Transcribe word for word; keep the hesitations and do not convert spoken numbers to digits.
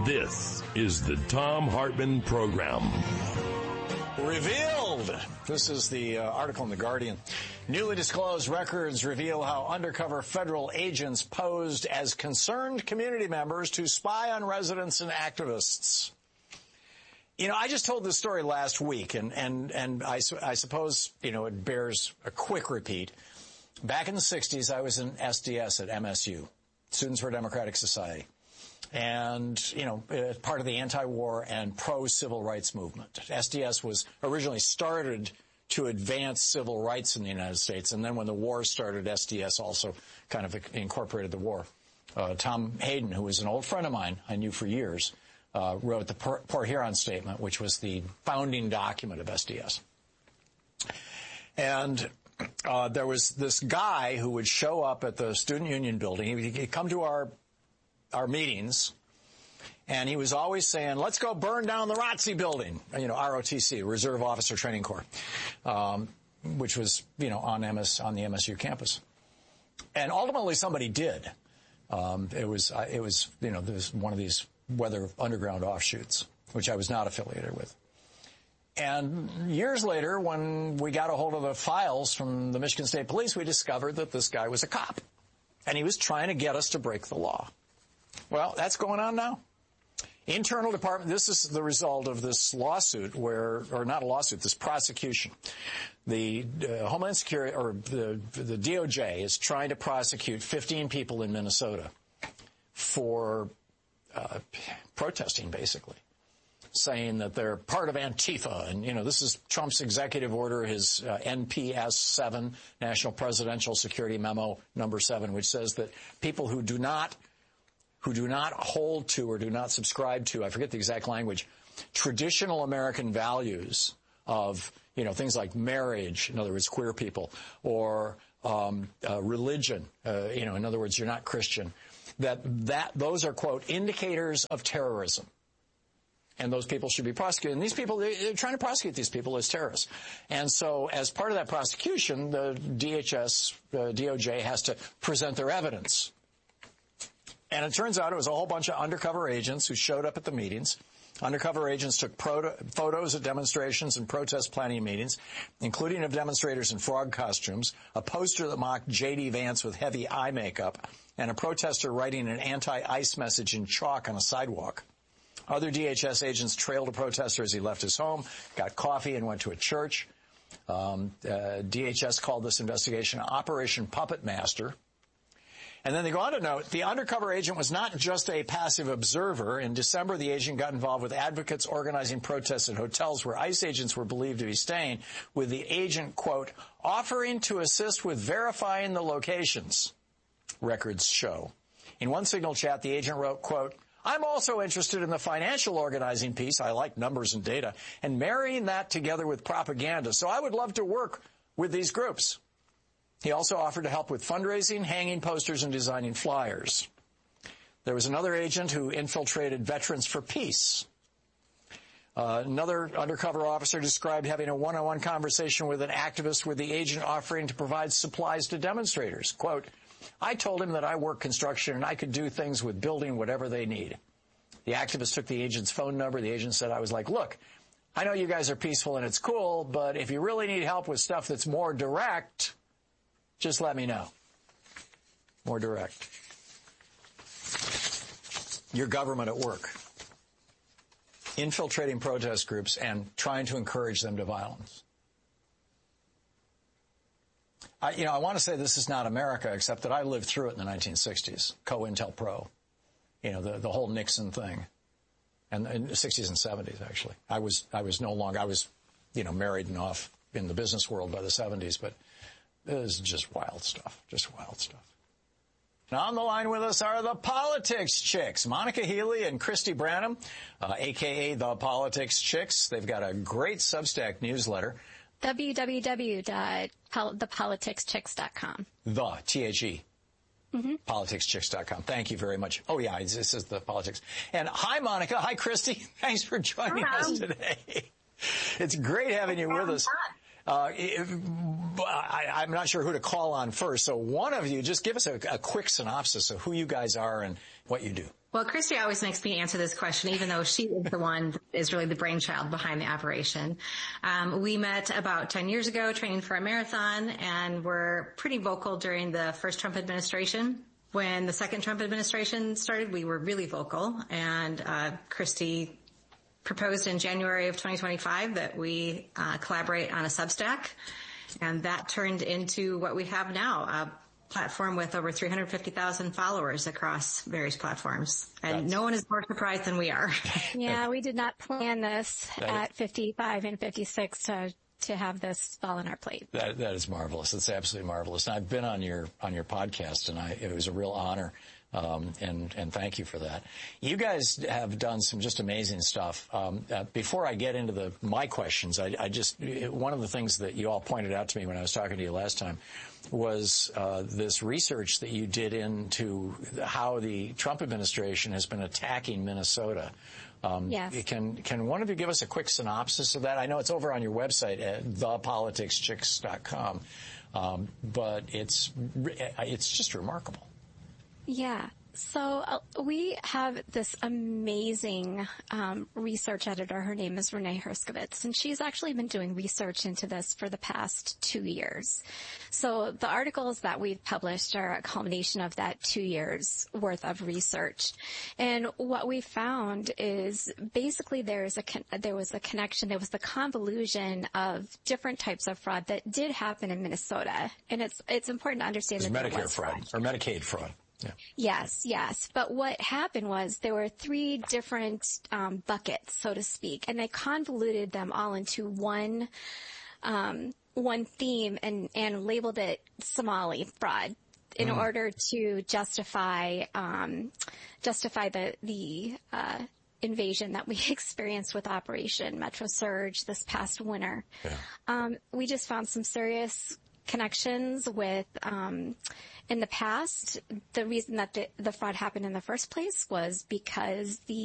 This is the Thom Hartmann Program. Revealed. This is the uh, article in The Guardian. Newly disclosed records reveal how undercover federal agents posed as concerned community members to spy on residents and activists. You know, I just told this story last week, and, and, and I, I suppose, you know, it bears a quick repeat. Back in the sixties, I was in S D S at M S U, Students for a Democratic Society. And, you know, part of the anti-war and pro-civil rights movement. S D S was originally started to advance civil rights in the United States, and then when the war started, S D S also kind of incorporated the war. Uh, Tom Hayden, who was an old friend of mine, I knew for years, uh, wrote the Port Huron Statement, which was the founding document of S D S. And uh, there was this guy who would show up at the Student Union building. He'd, he'd come to our our meetings, and he was always saying, let's go burn down the R O T C building, you know, R O T C, Reserve Officer Training Corps, um, which was, you know, on M S, on the M S U campus. And ultimately somebody did. Um, it was, uh, it was, you know, there was one of these weather underground offshoots, which I was not affiliated with. And years later, when we got a hold of the files from the Michigan State Police, we discovered that this guy was a cop, and he was trying to get us to break the law. Well, that's going on now. Internal Department, this is the result of this lawsuit where, or not a lawsuit, this prosecution. The uh, Homeland Security, or the, the D O J is trying to prosecute fifteen people in Minnesota for uh, protesting, basically, saying that they're part of Antifa. And, you know, this is Trump's executive order, his uh, N P S seven, National Presidential Security Memo number seven, which says that people who do not who do not hold to or do not subscribe to, I forget the exact language, traditional American values of, you know, things like marriage, in other words, queer people, or um, uh, religion, uh, you know, in other words, you're not Christian, that, that those are, quote, indicators of terrorism. And those people should be prosecuted. And these people, they're trying to prosecute these people as terrorists. And so as part of that prosecution, the D H S, uh, D O J has to present their evidence. And it turns out it was a whole bunch of undercover agents who showed up at the meetings. Undercover agents took proto- photos of demonstrations and protest planning meetings, including of demonstrators in frog costumes, a poster that mocked J D Vance with heavy eye makeup, and a protester writing an anti-ICE message in chalk on a sidewalk. Other D H S agents trailed a protester as he left his home, got coffee, and went to a church. Um, uh, D H S called this investigation Operation Puppet Master. And then they go on to note, the undercover agent was not just a passive observer. In December, the agent got involved with advocates organizing protests at hotels where ICE agents were believed to be staying, with the agent, quote, offering to assist with verifying the locations, records show. In one signal chat, the agent wrote, quote, I'm also interested in the financial organizing piece. I like numbers and data, and marrying that together with propaganda. So I would love to work with these groups. He also offered to help with fundraising, hanging posters, and designing flyers. There was another agent who infiltrated Veterans for Peace. Uh, another undercover officer described having a one-on-one conversation with an activist with the agent offering to provide supplies to demonstrators. Quote, I told him that I work construction and I could do things with building whatever they need. The activist took the agent's phone number. The agent said, I was like, look, I know you guys are peaceful and it's cool, but if you really need help with stuff that's more direct, just let me know. More direct. Your government at work. Infiltrating protest groups and trying to encourage them to violence. I, you know, I want to say this is not America, except that I lived through it in the nineteen sixties. COINTELPRO. You know, the, the whole Nixon thing. And in the sixties and seventies, actually. I was, I was no longer, I was, you know, married and off in the business world by the seventies, but it was just wild stuff. Just wild stuff. Now on the line with us are the Politics Chicks, Monica Healy and Christy Branham, uh, a k a the Politics Chicks. They've got a great Substack newsletter. w w w dot the politics chicks dot com. The, T H E. Mm-hmm. politics chicks dot com. Thank you very much. Oh, yeah, this is the Politics. And hi, Monica. Hi, Christy. Thanks for joining hi. us today. It's great having you with us. Uh, if, I, I'm not sure who to call on first, so one of you, just give us a, a quick synopsis of who you guys are and what you do. Well, Christy always makes me answer this question, even though she is the one that is really the brainchild behind the operation. Um, we met about ten years ago training for a marathon, and were pretty vocal during the first Trump administration. When the second Trump administration started, we were really vocal, and uh, Christy proposed in January of twenty twenty-five that we uh, collaborate on a Substack, and that turned into what we have now, a platform with over three hundred fifty thousand followers across various platforms. And That's... no one is more surprised than we are. Yeah, we did not plan this that at fifty-five and fifty-six to to have this fall on our plate. That that is marvelous. It's absolutely marvelous. And I've been on your on your podcast, and I, it was a real honor. Um, and, and thank you for that. You guys have done some just amazing stuff. Um, uh, before I get into the, my questions, I, I just, one of the things that you all pointed out to me when I was talking to you last time was, uh, this research that you did into how the Trump administration has been attacking Minnesota. Um, yes. Can, can one of you give us a quick synopsis of that? I know it's over on your website at the politics chicks dot com. Um, but it's, it's just remarkable. Yeah. So uh, we have this amazing um, research editor. Her name is Renee Herskovitz, and she's actually been doing research into this for the past two years. So the articles that we've published are a culmination of that two years worth of research. And what we found is basically there's a con- there was a connection, there was the convolution of different types of fraud that did happen in Minnesota. And it's it's important to understand that Medicare there was fraud or Medicaid fraud. Yeah. Yes, yes. But what happened was there were three different um, buckets, so to speak, and they convoluted them all into one um, one theme and, and labeled it Somali fraud in mm. order to justify um, justify the the uh, invasion that we experienced with Operation Metro Surge this past winter. Yeah. Um, we just found some serious connections with. Um, In the past, the reason that the, the fraud happened in the first place was because the